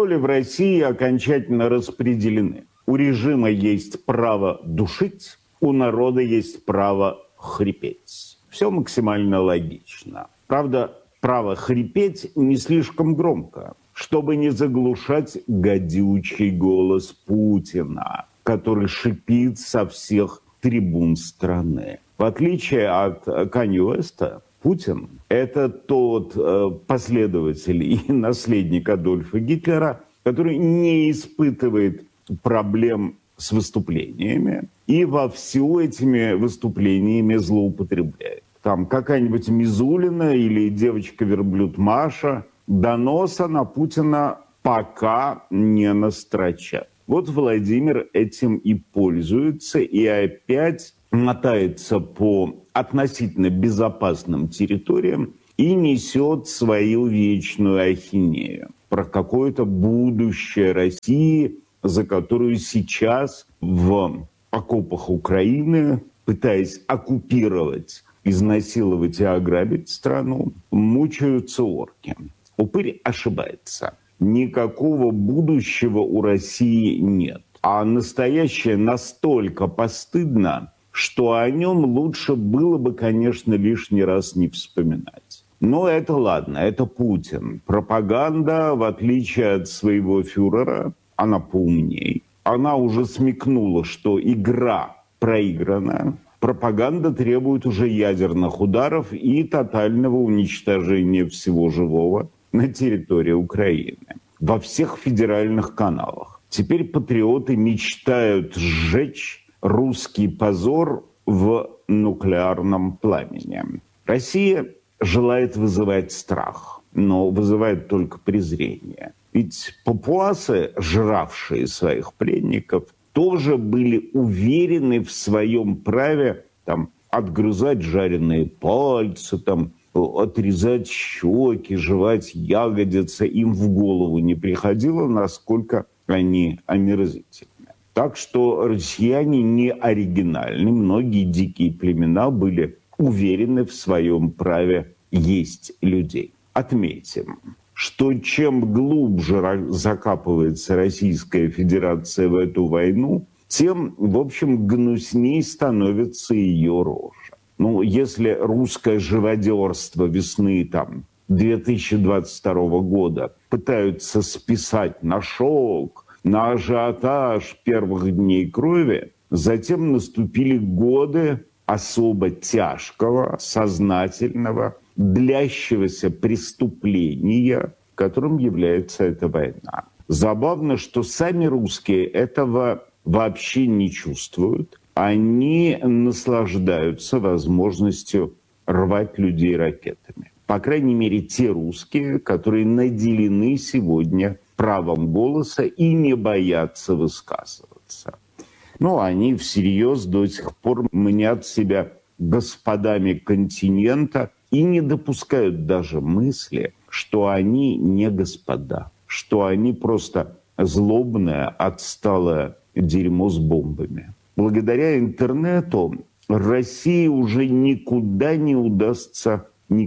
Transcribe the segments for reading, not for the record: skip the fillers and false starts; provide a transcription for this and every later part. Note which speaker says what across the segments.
Speaker 1: роли в России окончательно распределены. У режима есть право душить, у народа есть право хрипеть. Все максимально логично. Правда, право хрипеть не слишком громко, чтобы не заглушать гадючий голос Путина, который шипит со всех трибун страны. В отличие от Канье Уэста, Путин – это тот последователь и наследник Адольфа Гитлера, который не испытывает проблем с выступлениями и вовсю этими выступлениями злоупотребляет. Там какая-нибудь Мизулина или девочка-верблюд Маша доноса на Путина пока не настрочат. Вот Владимир этим и пользуется, и опять мотается по относительно безопасным территориям и несет свою вечную ахинею про какое-то будущее России, за которую сейчас в окопах Украины, пытаясь оккупировать, изнасиловать и ограбить страну, мучаются орки. Упырь ошибается. Никакого будущего у России нет. А настоящее настолько постыдно, что о нем лучше было бы, конечно, лишний раз не вспоминать. Но это ладно, это Путин. Пропаганда, в отличие от своего фюрера, она поумнее. Она уже смекнула, что игра проиграна. Пропаганда требует уже ядерных ударов и тотального уничтожения всего живого на территории Украины. Во всех федеральных каналах. Теперь патриоты мечтают сжечь русский позор в нуклеарном пламени. Россия желает вызывать страх, но вызывает только презрение. Ведь папуасы, жравшие своих пленников, тоже были уверены в своем праве отгрызать жареные пальцы, отрезать щеки, жевать ягодицы. Им в голову не приходило, насколько они омерзительны. Так что россияне не оригинальны. Многие дикие племена были уверены в своем праве есть людей. Отметим, что чем глубже закапывается Российская Федерация в эту войну, тем, в общем, гнусней становится ее рожа. Если русское живодерство весны 2022 года пытаются списать на шок, на ажиотаж первых дней крови, затем наступили годы особо тяжкого, сознательного, длящегося преступления, которым является эта война. Забавно, что сами русские этого вообще не чувствуют. Они наслаждаются возможностью рвать людей ракетами. По крайней мере, те русские, которые наделены сегодня правом голоса и не боятся высказываться. Они всерьез до сих пор мнят себя господами континента и не допускают даже мысли, что они не господа, что они просто злобное, отсталое дерьмо с бомбами. Благодаря интернету России уже никогда не удастся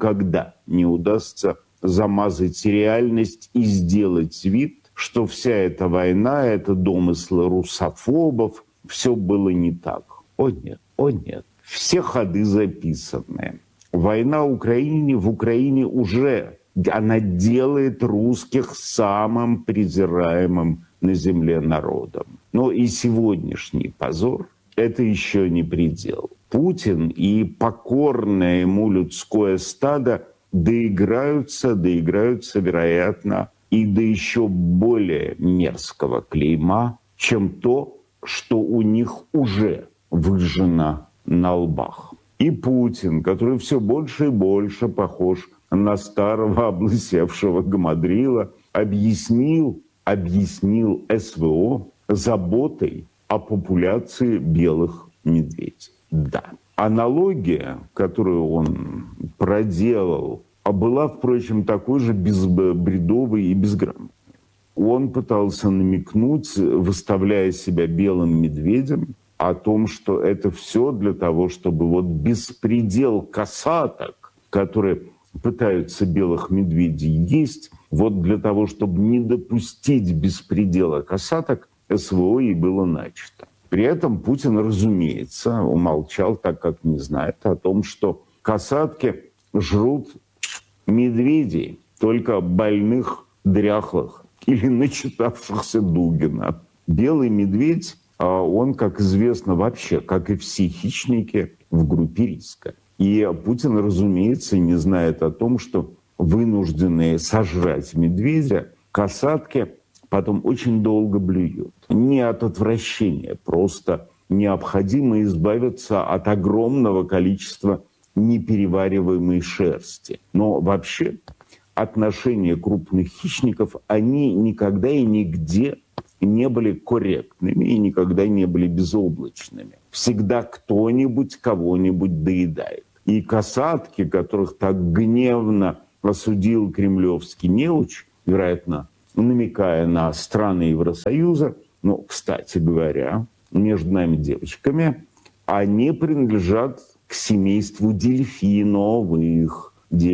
Speaker 1: замазать реальность и сделать вид, что вся эта война – это домыслы русофобов, все было не так. О нет, все ходы записаны. Война в Украине уже, она делает русских самым презираемым на земле народом. Но и сегодняшний позор – это еще не предел. Путин и покорное ему людское стадо доиграются, вероятно, и до еще более мерзкого клейма, чем то, что у них уже выжжено на лбах. И Путин, который все больше и больше похож на старого облысевшего гамадрила, объяснил СВО заботой о популяции белых медведей. Да, аналогия, которую он проделал, была, впрочем, такой же бредовой и безграмотной. Он пытался намекнуть, выставляя себя белым медведем, о том, что это все для того, чтобы беспредел касаток, которые пытаются белых медведей есть. Вот для того, чтобы не допустить беспредела касаток, СВО и было начато. При этом Путин, разумеется, умолчал, так как не знает о том, что касатки жрут медведей, только больных, дряхлых или начитавшихся Дугина. Белый медведь, он, как известно, вообще, как и все хищники, в группе риска. И Путин, разумеется, не знает о том, что вынужденные сожрать медведя, касатки потом очень долго блюют. Не от отвращения, просто необходимо избавиться от огромного количества неперевариваемой шерсти. Но вообще отношения крупных хищников, они никогда и нигде не были корректными и никогда не были безоблачными. Всегда кто-нибудь кого-нибудь доедает. И касатки, которых так гневно осудил кремлевский неуч, вероятно, намекая на страны Евросоюза, ну, кстати говоря, между нами девочками, они принадлежат к семейству дельфиновых.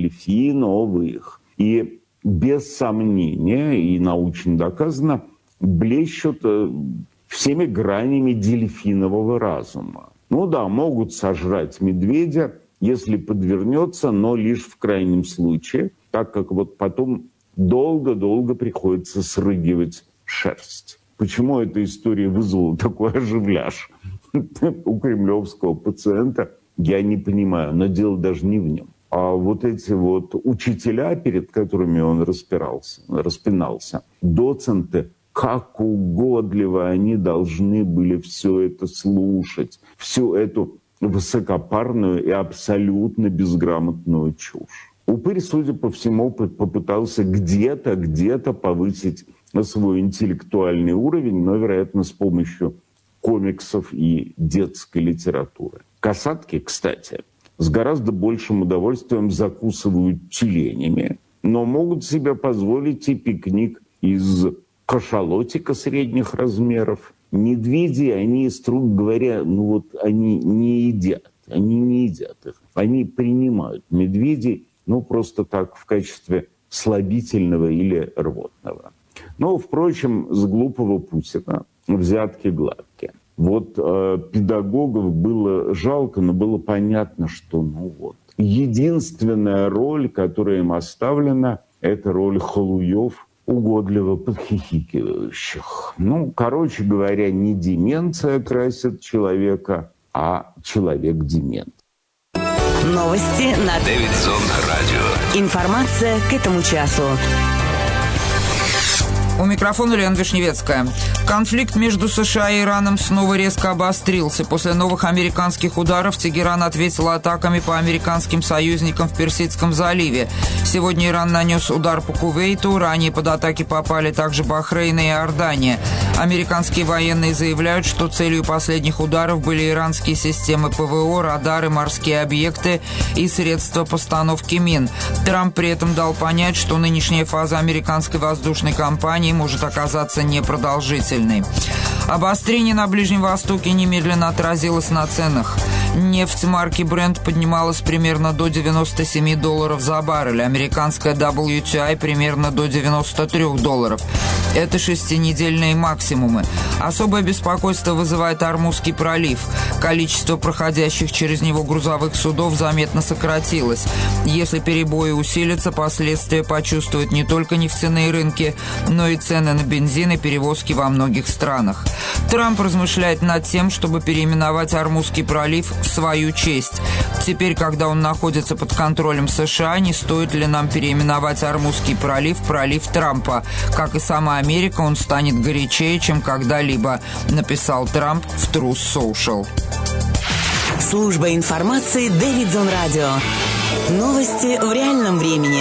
Speaker 1: И без сомнения, и научно доказано, блещут всеми гранями дельфинового разума. Ну да, могут сожрать медведя, если подвернется, но лишь в крайнем случае, так как вот потом долго-долго приходится срыгивать шерсть. Почему эта история вызвала такой оживляж у кремлевского пациента, я не понимаю, но дело даже не в нем. А вот эти вот учителя, перед которыми он распинался, доценты, как угодливо они должны были все это слушать, всю эту высокопарную и абсолютно безграмотную чушь. Упырь, судя по всему, попытался где-то повысить свой интеллектуальный уровень, но, вероятно, с помощью комиксов и детской литературы. Касатки, кстати, с гораздо большим удовольствием закусывают тюленями, но могут себе позволить и пикник из кашалотика средних размеров. Медведи, они, строго говоря, они не едят их. Они принимают медведей, просто так в качестве слабительного или рвотного. Но, впрочем, с глупого Путина взятки гладкие. Вот педагогов было жалко, но было понятно, что единственная роль, которая им оставлена, это роль халуев, угодливо подхихикивающих. Короче говоря, не деменция красит человека, а человек-демент.
Speaker 2: Новости на
Speaker 3: Дэвидсон Радио.
Speaker 2: Информация к этому часу.
Speaker 4: У микрофона Лена Вишневецкая. Конфликт между США и Ираном снова резко обострился. После новых американских ударов Тегеран ответил атаками по американским союзникам в Персидском заливе. Сегодня Иран нанес удар по Кувейту. Ранее под атаки попали также Бахрейн и Иордания. Американские военные заявляют, что целью последних ударов были иранские системы ПВО, радары, морские объекты и средства постановки мин. Трамп при этом дал понять, что нынешняя фаза американской воздушной кампании может оказаться непродолжительной. Обострение на Ближнем Востоке немедленно отразилось на ценах. Нефть марки Brent поднималась примерно до $97 за баррель. Американская WTI примерно до $93. Это шестинедельные максимумы. Особое беспокойство вызывает Ормузский пролив. Количество проходящих через него грузовых судов заметно сократилось. Если перебои усилятся, последствия почувствуют не только нефтяные рынки, но и цены на бензин и перевозки во многих странах. Трамп размышляет над тем, чтобы переименовать Ормузский пролив в свою честь. Теперь, когда он находится под контролем США, не стоит ли нам переименовать Ормузский пролив в пролив Трампа? Как и сама Америка, он станет горячее, чем когда-либо, написал Трамп в Truth Social.
Speaker 2: Служба информации Дэвидсон Радио. Новости в реальном времени.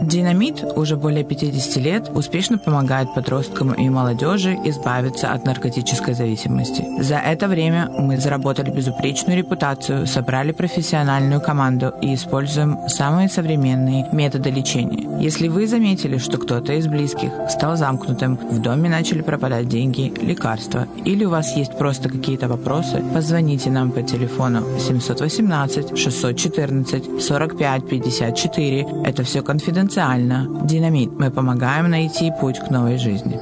Speaker 5: Динамит уже более 50 лет успешно помогает подросткам и молодежи избавиться от наркотической зависимости. За это время мы заработали безупречную репутацию, собрали профессиональную команду и используем самые современные методы лечения. Если вы заметили, что кто-то из близких стал замкнутым, в доме начали пропадать деньги, лекарства, или у вас есть просто какие-то вопросы, позвоните нам по телефону 718-614-45-54. Это все конфиденциально. Динамит. Мы помогаем найти путь к новой жизни.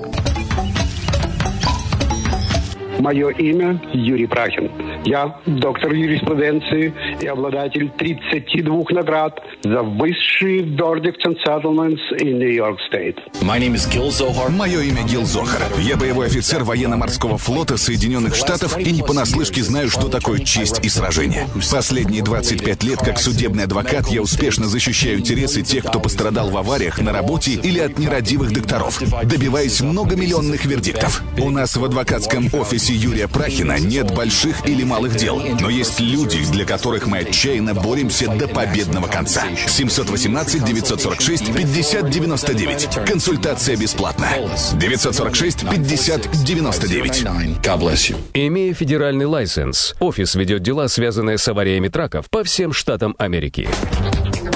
Speaker 6: Мое имя Юрий Прахин. Я доктор юриспруденции и обладатель 32 наград за высшие verdicts and settlements in New York State.
Speaker 3: Мое имя Гил Зохар. Я боевой офицер военно-морского флота Соединенных Штатов и не понаслышке знаю, что такое честь и сражение. Последние 25 лет как судебный адвокат я успешно защищаю интересы тех, кто пострадал в авариях на работе или от нерадивых докторов, добиваясь многомиллионных вердиктов. У нас в адвокатском офисе Юрия Прахина нет больших или малых дел, но есть люди, для которых мы отчаянно боремся до победного конца. 718-946-5099. Консультация бесплатна. 946-5099.
Speaker 7: Имея федеральный лайсенс, офис ведет дела, связанные с авариями траков по всем штатам Америки.